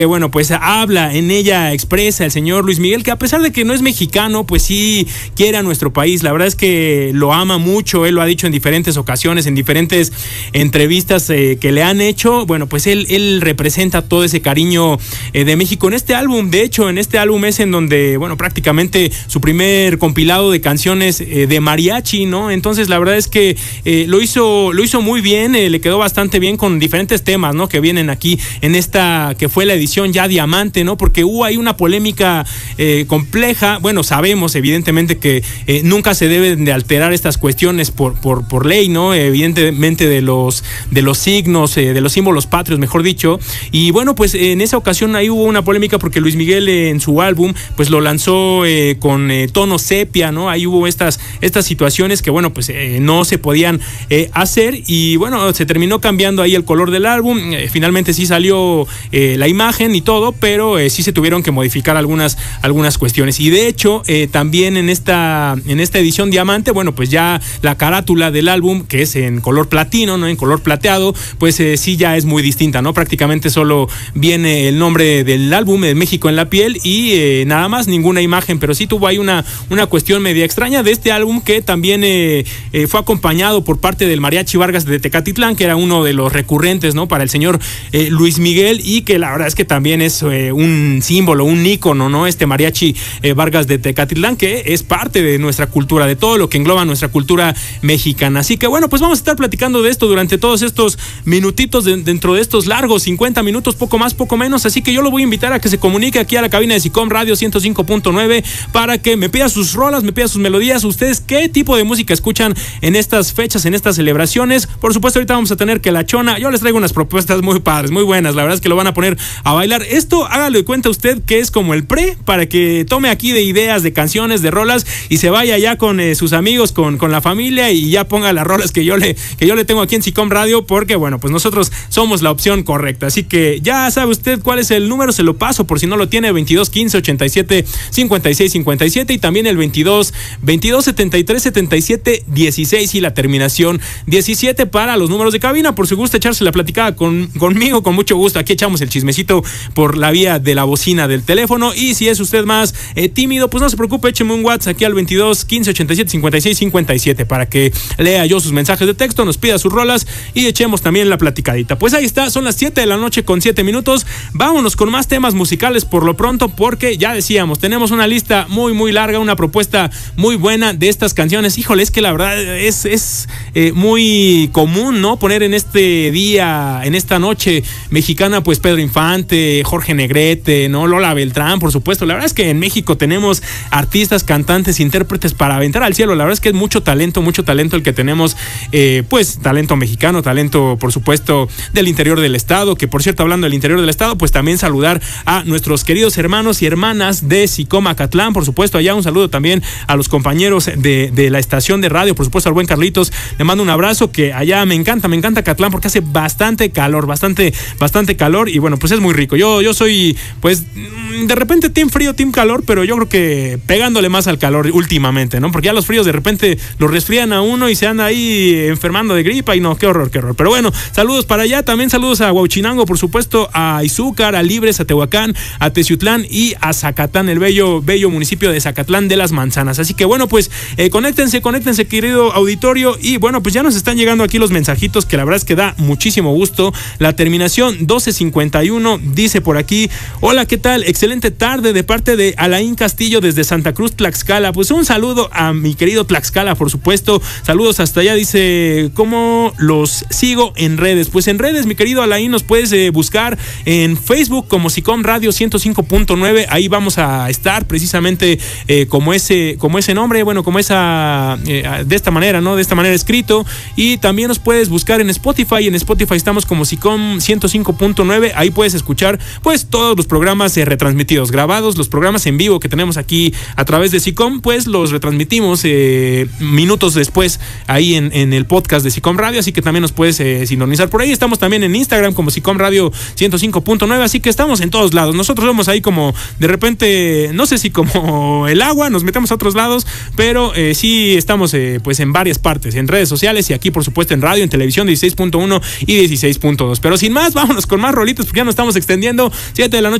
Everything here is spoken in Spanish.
Bueno, pues habla, en ella expresa el señor Luis Miguel que a pesar de que no es mexicano, pues sí quiere a nuestro país. La verdad es que lo ama mucho, él lo ha dicho en diferentes ocasiones, en diferentes entrevistas que le han hecho. Bueno, pues él representa todo ese cariño de México en este álbum. De hecho, en este álbum es en donde, bueno, prácticamente su primer compilado de canciones de mariachi, ¿no? Entonces la verdad es que lo hizo muy bien, le quedó bastante bien con diferentes temas, ¿no? Que vienen aquí en esta, que fue la edición ya Diamante, ¿no? Porque hubo ahí una polémica compleja. Bueno, sabemos evidentemente que nunca se deben de alterar estas cuestiones por ley, ¿no? Evidentemente de los signos, de los símbolos patrios, mejor dicho. Y bueno, pues en esa ocasión ahí hubo una polémica porque Luis Miguel en su álbum pues lo lanzó con tono sepia, ¿no? Ahí hubo estas situaciones que, bueno, pues no se podían hacer y bueno, se terminó cambiando ahí el color del álbum. Finalmente sí salió la imagen y todo, pero sí se tuvieron que modificar algunas cuestiones. Y de hecho, también en esta edición Diamante, bueno, pues ya la carátula del álbum, que es en color platino, ¿no? En color plateado, pues sí ya es muy distinta, ¿no? Prácticamente solo viene el nombre del álbum, de México en la piel, y nada más, ninguna imagen, pero sí tuvo ahí una cuestión media extraña de este álbum que también fue acompañado por parte del Mariachi Vargas de Tecatitlán, que era uno de los recurrentes, ¿no? Para el señor Luis Miguel, y que la verdad es que también es un símbolo, un ícono, ¿no? Este Mariachi Vargas de Tecatitlán, que es parte de nuestra cultura, de todo lo que engloba nuestra cultura mexicana. Así que bueno, pues vamos a estar platicando de esto durante todos estos minutitos dentro de estos largos 50 minutos, poco más, poco menos. Así que yo lo voy a invitar a que se comunique aquí a la cabina de SICOM Radio 105.9 para que me pida sus rolas, me pida sus melodías. ¿Ustedes qué tipo de música escuchan en estas fechas, en estas celebraciones? Por supuesto, ahorita vamos a tener que la chona. Yo les traigo unas propuestas muy padres, muy buenas. La verdad es que lo van a poner a bailar. Esto, hágalo de cuenta usted que es como el para que tome aquí de ideas, de canciones, de rolas y se vaya ya con sus amigos, con la familia y ya ponga las rolas que yo le tengo aquí en SICOM Radio, porque bueno, pues nosotros somos la opción correcta. Así que ya sabe usted cuál es el número, se lo paso por si no lo tiene: 22 15 87 56 57 y también el 22 73 77 16 y la terminación 17 para los números de cabina. Por si gusta echarse la platicada conmigo, con mucho gusto. Aquí echamos el chismecito por la vía de la bocina del teléfono, y si es usted más tímido, pues no se preocupe, écheme un WhatsApp aquí al 22 15 87 56 57 para que lea yo sus mensajes de texto, nos pida sus rolas y echemos también la platicadita. Pues ahí está, son las 7 de la noche con 7 minutos. Vámonos con más temas musicales por lo pronto, porque ya decíamos, tenemos una lista muy muy larga, una propuesta muy buena de estas canciones. Híjole, es que la verdad es muy común, ¿no? Poner en este día, en esta noche mexicana, pues Pedro Infante, Jorge Negrete, ¿no? Lola Beltrán, por supuesto. La verdad es que en México tenemos artistas, cantantes, intérpretes para aventar al cielo. La verdad es que es mucho talento el que tenemos, pues talento mexicano, talento por supuesto del interior del estado, que por cierto, hablando del interior del estado, pues también saludar a nuestros queridos hermanos y hermanas de SICOM Acatlán, por supuesto, allá un saludo también a los compañeros de la estación de radio, por supuesto al buen Carlitos, le mando un abrazo, que allá me encanta Acatlán porque hace bastante calor y bueno, pues es muy rico. Yo soy, pues, de repente team frío, team calor, pero yo creo que pegándole más al calor últimamente, ¿no? Porque ya los fríos de repente los resfrían a uno y se anda ahí enfermando de gripa y no, qué horror. Pero bueno, saludos para allá, también saludos a Huauchinango, por supuesto, a Izúcar, a Libres, a Tehuacán, a Teciutlán y a Zacatán, el bello municipio de Zacatlán de las Manzanas. Así que bueno, pues conéctense, querido auditorio, y bueno, pues ya nos están llegando aquí los mensajitos, que la verdad es que da muchísimo gusto. La terminación 1251 dice por aquí: hola, ¿qué tal? Excelente tarde de parte de Alain Castillo desde Santa Cruz, Tlaxcala. Pues un saludo a mi querido Tlaxcala, por supuesto. Saludos hasta allá. Dice: ¿cómo los sigo en redes? Pues en redes, mi querido Alain, nos puedes buscar en Facebook como SICOM Radio 105.9. Ahí vamos a estar precisamente como ese nombre, bueno, como esa, de esta manera, ¿no? De esta manera escrito. Y también nos puedes buscar en Spotify. En Spotify estamos como SICOM 105.9. Ahí puedes escuchar pues todos los programas retransmitidos retransmitidos, grabados, los programas en vivo que tenemos aquí a través de SICOM, pues los retransmitimos minutos después ahí en el podcast de SICOM Radio, así que también nos puedes sintonizar por ahí. Estamos también en Instagram como SICOM Radio 105.9, así que estamos en todos lados. Nosotros somos ahí como de repente, no sé si como el agua, nos metemos a otros lados, pero sí estamos pues en varias partes, en redes sociales y aquí por supuesto en radio, en televisión 16.1 y 16.2. Pero sin más, vámonos con más rolitos porque ya nos estamos extendiendo. 7 de la noche